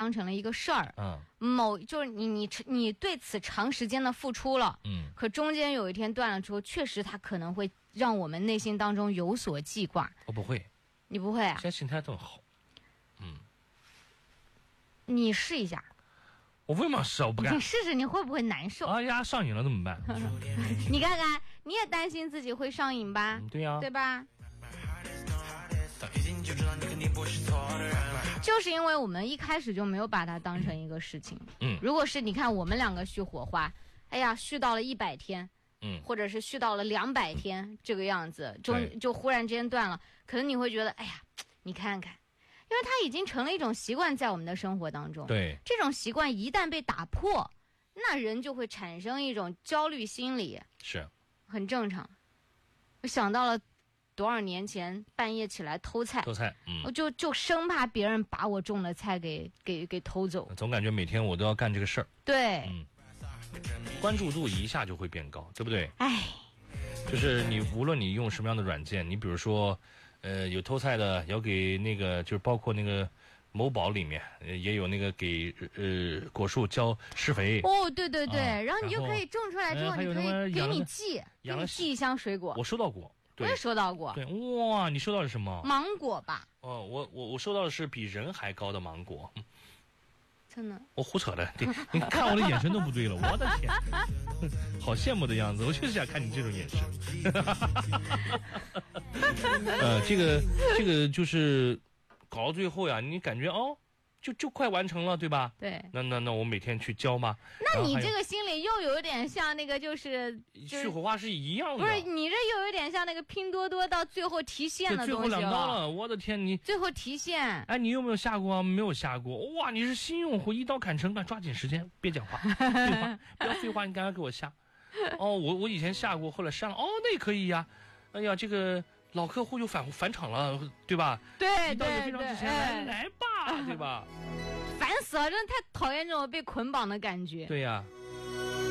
当成了一个事儿，就是你对此长时间的付出了，可中间有一天断了之后，确实它可能会让我们内心当中有所记挂。 我不会， 你不会啊？ 现在心态这么好， 你试一下。 我为嘛试啊？我不干。 你试试，你会不会难受？ 哎呀，上瘾了怎么办？ 你看看，你也担心自己会上瘾吧？ 对呀， 对吧？就是因为我们一开始就没有把它当成一个事情。如果是你看我们两个续火花，哎呀，续到了100天，或者是续到了200天这个样子，就忽然之间断了，可能你会觉得，哎呀，你看看。因为它已经成了一种习惯在我们的生活当中。 对， 这种习惯一旦被打破，那人就会产生一种焦虑心理， 是很正常。我想到了多少年前半夜起来偷菜，我就生怕别人把我种的菜给偷走。 总感觉每天我都要干这个事儿。 对， 关注度一下就会变高，对不对？ 哎， 就是你无论你用什么样的软件，你比如说。有偷菜的，要给那个就是包括那个某宝里面也有那个给果树浇施肥。 哦，对对对，然后你就可以种出来之后，你可以给你寄一箱水果。 我收到过， 我也收到过。 对，哇，你收到的是什么？ 芒果吧？ 哦，我收到的是比人还高的芒果。 真的？ 我胡扯的，你看我的眼神都不对了，我的天，好羡慕的样子，我就是想看你这种眼神。这个就是搞到最后呀，你感觉就快完成了，对吧？ 对。 那我每天去浇嘛。 那你这个心里又有点像那个就是续火花是一样的。 不是，你这又有点像那个拼多多到最后提现的东西了。 最后2刀了，我的天，你最后提现。 哎，你有没有下过？没有下过。哇，你是新用户，一刀砍成，抓紧时间，别讲话，不要废话，你赶快给我下。我以前下过，后来删了。那也可以呀。哎呀，这个老客户又返场了，对吧？ 对到非常之前来吧，对吧？ 烦死了，真的太讨厌这种被捆绑的感觉。 对呀。